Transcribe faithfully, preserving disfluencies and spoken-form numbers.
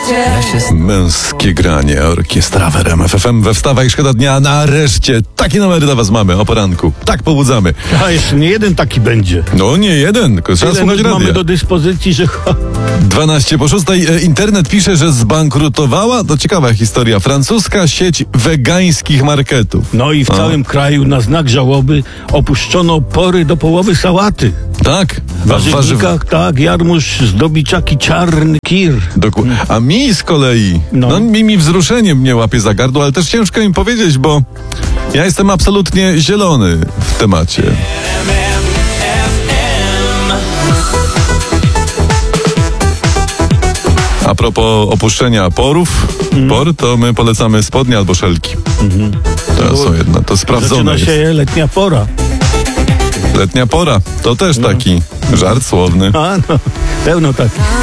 Męskie granie, orkiestra w R M F F M we Wstawaj Szkoda Dnia. Nareszcie takie numery dla was mamy o poranku. Tak pobudzamy. A jeszcze nie jeden taki będzie. No nie jeden, tylko trzeba słuchać radia. Mamy do dyspozycji, że... dwanaście po szóstej. Internet pisze, że zbankrutowała, to ciekawa historia, francuska sieć wegańskich marketów. No i w A. całym kraju na znak żałoby opuszczono pory do połowy sałaty. Tak? W warzywnikach, tak, jarmuż, zdobiczaki, czarny kir. Doku- A mi z kolei, no, No. mi, mi wzruszenie mnie łapie za gardło, ale też ciężko im powiedzieć, bo ja jestem absolutnie zielony w temacie. A propos opuszczenia porów, mm. por, to my polecamy spodnie albo szelki. Mm-hmm. To Bo są jedno, to sprawdzone zaczyna się jest. letnia pora. Letnia pora, to też No. taki żart słowny. A no, pełno tak.